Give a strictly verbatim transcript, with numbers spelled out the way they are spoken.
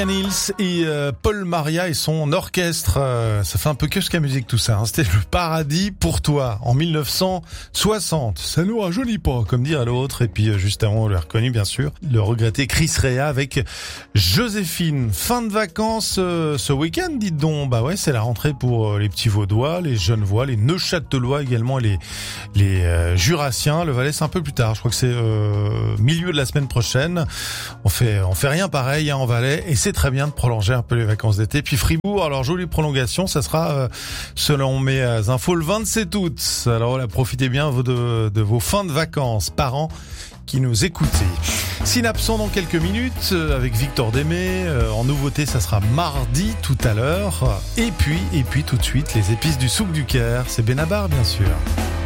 Nils et euh, Paul Maria et son orchestre, euh, ça fait un peu que ce qu'à musique tout ça, hein. C'était Le Paradis pour toi en mille neuf cent soixante. Ça nous rajeunit pas, comme dire l'autre. Et puis euh, juste avant, on l'a reconnu bien sûr, le regretté Chris Rea avec Joséphine. Fin de vacances euh, ce week-end, dites donc. Bah ouais, c'est la rentrée pour euh, les petits Vaudois, les Genevois, les Neuchâtelois également, et les les euh, Jurassiens. Le Valais c'est un peu plus tard, je crois que c'est euh, milieu de la semaine prochaine. On fait on fait rien pareil hein, en Valais, et c'est très bien de prolonger un peu les vacances d'été. Puis Fribourg, alors jolie prolongation, ça sera euh, selon mes infos le vingt-sept août. Alors là, profitez bien de, de vos fins de vacances, parents qui nous écoutez. Synapson dans quelques minutes avec Victor Démé. Euh, en nouveauté, ça sera mardi tout à l'heure. Et puis, et puis tout de suite, les épices du souk du Caire. C'est Benabar, bien sûr.